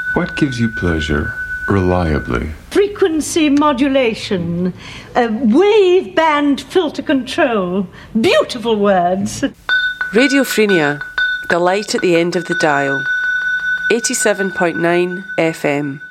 What gives you pleasure reliably? Frequency modulation, wave band filter control. Beautiful words. Radiophrenia, the light at the end of the dial. 87.9 FM.